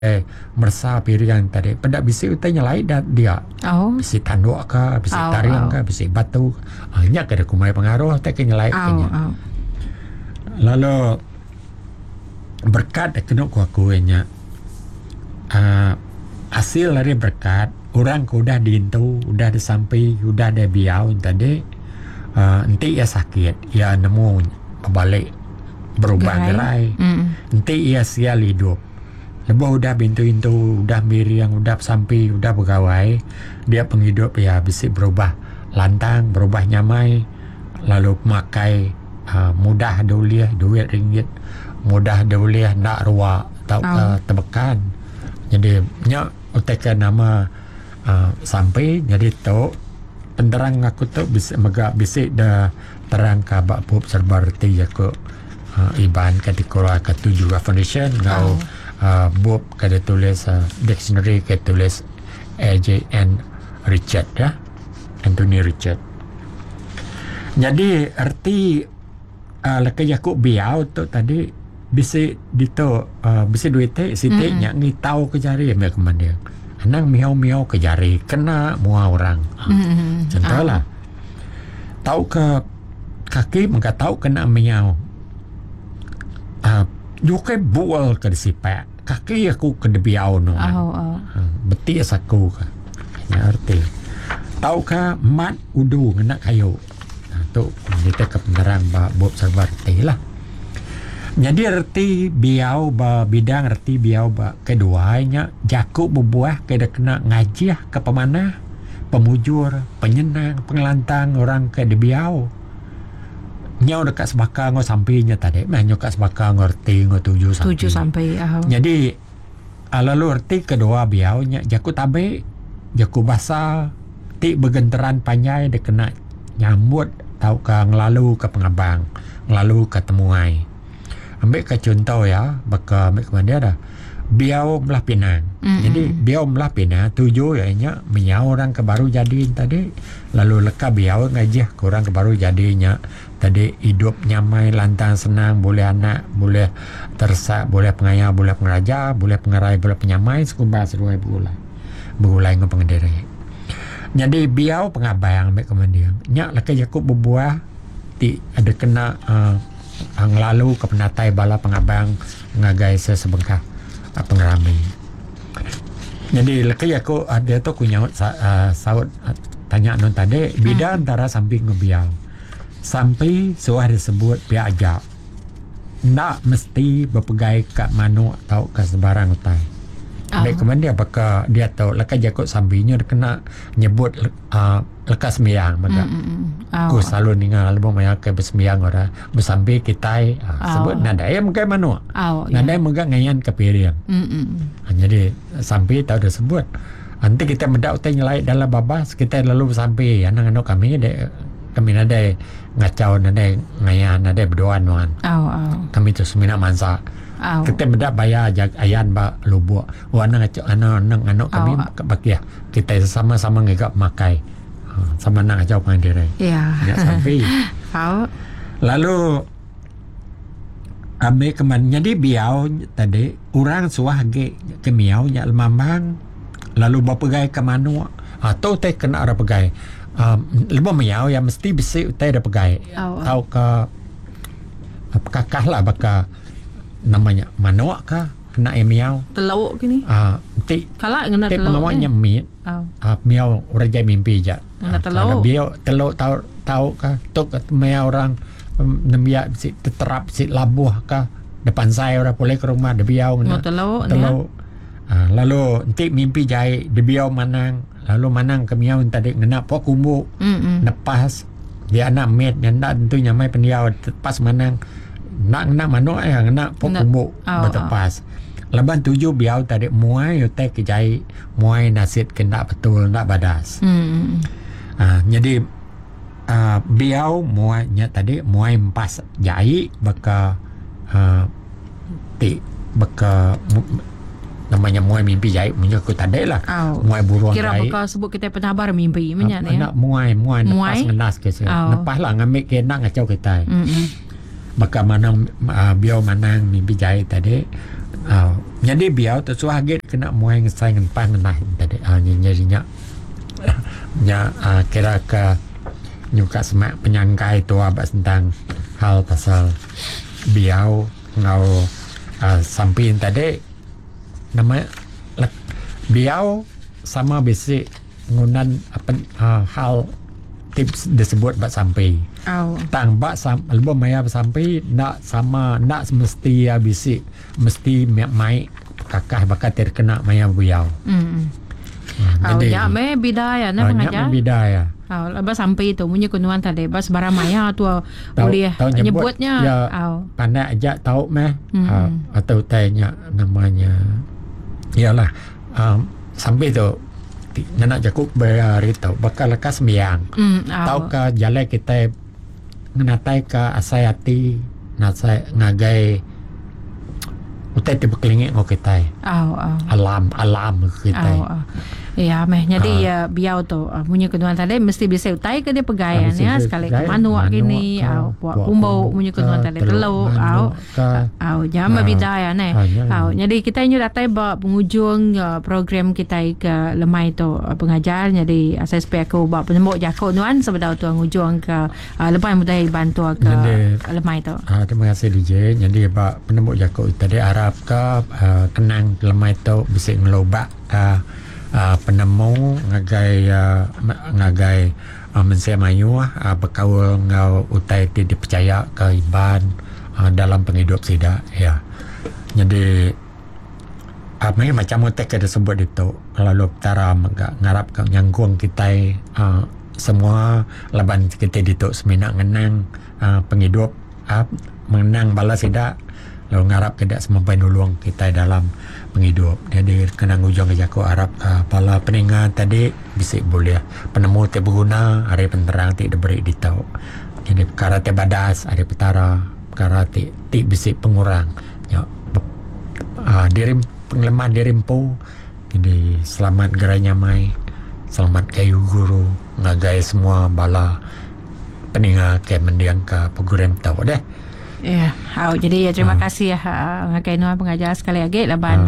merasa piriang tadi pada bisik utanya lain dan dia bisik tanduk ke bisik tariang ke bisik batu hanya kada kumai pengaruh tak kena lain kena lalu berkat kena aku nya hasil dari berkat orang udah diintu udah disampai udah ada biau tadi nanti ia sakit ia nemu balik berubah gerai nanti ia sial hidup lepas udah bintu-bintu, udah miriang, udah sampai, udah pegawai, dia penghidup ya bisik berubah lantang, berubah nyamai, lalu makai mudah dauliah, duit ringgit, mudah dauliah nak ruak atau tebekan. Jadi nyak utekan nama sampai jadi tu penderang aku tu bisik megak bisik dah terang kabak pup serba reti aku iban kategori ketujuh foundation ngau Bob kada tulis dictionary kada tulis AJN Richard ya Anthony Richard. Jadi arti lekai aku biau tu tadi bisi dito bisi duit sitiknya ngi tahu ke jari me kemandian. Anang miau-miau ke jari kena mua orang. Contohlah. Tahu ke kaki maka tahu kena miau. Yukai bual ke sipak kaki aku ke biau no. Betis aku ka. Ya arti. Tahu ka mat udu kena kayu. Tu kita ke penerang ba bob serbarti lah. Jadi arti biau ba bidang arti biau ba keduanya jaku berbuah kada kena ngajiah ke pemanah, pemujur, penyenang, pengelantang orang ke biau. Nyau dekat sebaka ngau sampainya tadi menyo kat sebaka ngerti ngau 7 sampai jadi lalu erti kedua biau nya jaku tabe jaku basah ti begenteran panjai de kena nyambut tau ka ngelalu ke pengabang ngelalu ke temuai ambil ke contoh ya baka ambil ke mana dah biau belah Pinang. Jadi biau belah Pinang tujuh ya nya menyau orang ke baru jadi tadi lalu leka biau ngajih ke orang ke baru jadinya tadi hidup nyamai lantang senang boleh anak boleh tersak boleh pengayah boleh pengeraja boleh pengerai boleh penyamai sekumbah seruai berulai ngau pengendiri. Jadi biau pengabang ambil ke mana nya leka Yakub berbuah ti ada kena ngelalu ke penatai bala pengabang ngagai sesebengkah pengerami. Jadi lekai aku ada tu aku nyaut saut tanya non tadi beda antara samping ngebiau sampai suah disebut pihak ajak nak mesti berpegai kat manu atau ke sebarang utai. Baik kemudian dia apakah dia tahu lekai jakut sampingnya dia kena nyebut lekas sembiang maka aku selalu ningal lebih banyak ke bersembiang orang bersampai kita sebut nada yang mungkin mana nada yang mungkin ngayan ke piring jadi sampai tahu dia sebut nanti kita mendak utai nyelai dalam babas kita lalu sampai anak-anak kami kami nada ngacau nada ngayan nada berdoan kami tu semina mansa kita mendak bayar ayan ba lubuk wana ngacau anak kami bakia kita sama-sama ngegap makai sama nak ngacau pandiri ya sampai lalu ambil keman jadi biau tadi orang suah ke miau nya lemambang lalu bapegai ke manu atau teh kena ada pegai lebih miau yang mesti bisi teh ada pegai tahu ke kakah lah baka namanya manuak kah kena miau telawak gini ti kalau ngena telawak pengawalnya mit miau raja mimpi je biau telawak tahu kah tok miau orang nembia si terap si labuh kah depan saya orang boleh ke rumah de biau ngena telawak lalu nanti mimpi jai de biau manang lalu manang ke miau tadi ngena pok kumbu nepas dia anak mit yang nak tentunya mai pendiau pas manang nak mano nak pokok bertepas leban 7 biau tadi muai utai kejai muai nasit kena betul nak badas jadi biau muainya tadi muai empas jai baka baka namanya muai mimpi jai punya aku tadi lah muai buruan kira baka sebut kita penabar mimpi menyak ya muai nepas ngenas ke nepas lah ngambil ke nak ngacau kita baka manang biau manang mimpi jahit tadi Jadi biar tu suahget kena muai ngesai ngan pangenah tadi nyarinya nya kira ke nyuka semak penyangkai tu abas tentang hal pasal biau ngau samping tadi nama biau sama basic ngunan apa hal tips disebut bak sampai tang bak lebih maya sampai nak sama nak semesti basic mesti mai kakah bakat terkena maya biau ya me bidaya na pengajar bidaya lepas sampai itu punya kunuan tadi bas barang maya tu boleh nyebutnya pandai aja tahu meh atau tanya namanya ialah sampai tu nak jakuk berari tahu bakal lekas sembiang tahu ke jalan kita menatai ke asai hati nasai ngagai utai tiba kelingit ngok kita alam kita ya meh jadi ya biau tu punya keduan tadi mesti bisa utai ke dia pegaian ya sekali ke manuak gini buat kumbau punya keduan tadi telur jangan bidaya ne jadi kita ini datai bawa penghujung program kita ke lemai tu pengajar jadi saya supaya aku bawa penembok jakau nuan sebab tu penghujung ke lepas mudah bantu ke lemai tu terima kasih DJ jadi bawa penembok jakau tadi harap ke kenang lemai tu bisa ngelobak penemu ngagai mensia mayu berkaul ngau utai ti dipercaya ke iban dalam penghidup sida ya jadi macam utai kita sebut itu kalau tara ngarap ke nyanggung kita semua laban kita dituk seminak ngenang penghidup mengenang bala sida lalu ngarap kedak semampai nulung kita dalam penghidup. Jadi kena ngujung ke Jaku Arab pala peningat tadi bisa boleh penemu te berguna hari penterang ti diberi ditau. Jadi perkara te badas hari petara perkara ti bisa pengurang ya dirim penglemah dirimpu. Jadi selamat geranya mai selamat kayu guru ngagai semua bala peningat ke mendiang ke peguram tahu deh. Ya, jadi terima kasih ngakai Noah pengajar sekali lagi laban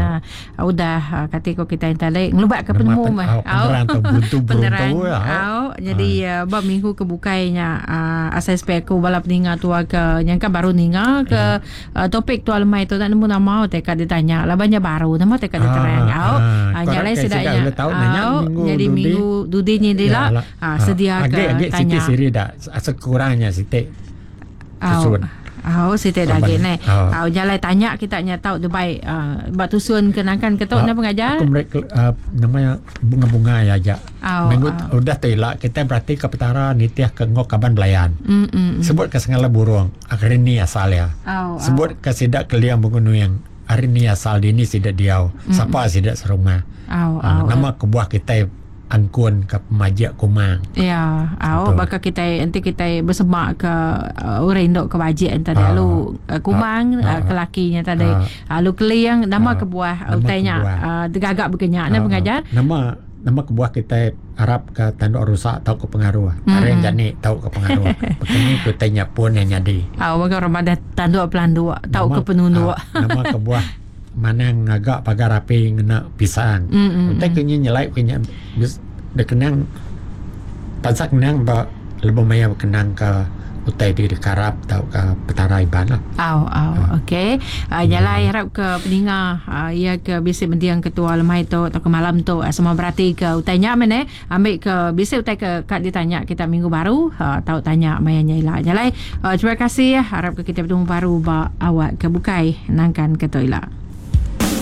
udah ketika kita intale ngelubat ke penemu peneran tu buntu beruntu jadi bab minggu kebukainya SSP aku balap ninga tu ke yang kan baru ninga ke topik tu alamai tu tak nemu nama teka ditanya labannya baru nama teka diterang nyalai sedaknya jadi minggu dudinya dia sedia ke tanya siri dah sekurangnya sitik susun Siti dah gini. Jalai tanya kita tahu Dubai batu sun kenangkan ketuk na pengajar. Aku mereka namanya bunga-bunga ya aja. Minggu udah telak kita berarti ke petara nitiah ke ngok kaban belayan. Sebut ke segala burung. Akhirnya ni asal ya. Sebut ke sidak ke liang bungun yang hari ni asal di ni sidak diau. Siapa sidak serumah. Nama kebuah kita angkun ke pemajak kumang. Ya, bakal kita nanti kita bersemak ke orang indok ke bajik tadi lalu kumang ke lakinya tadi lalu keliang nama kebuah utainya gagak berkenyak na pengajar. Nama kebuah kita harap ke tanduk rusak tahu ke pengaruh. Ada yang jani tahu ke pengaruh. Begini kutanya pun yang jadi. Maka Ramadan tanduk pelanduk tahu ke penunduk. Nama kebuah mana ngagak pagar rapi ngena pisang. Tapi kenya nyelai kenya dia kenang pasak kenang ba lebih maya kenang ke utai di karap tau ke petara iban lah. Okey. Nyalai harap ke peninga ia ke bisi mendiang ketua lemai tu atau ke malam tu semua berarti ke utainya mana ambil ke bisi utai ke kak ditanya kita minggu baru tahu tanya mayanya ilah. Nyalai terima kasih harap ke kita bertemu baru ba awak ke bukai nangkan ketua ilah.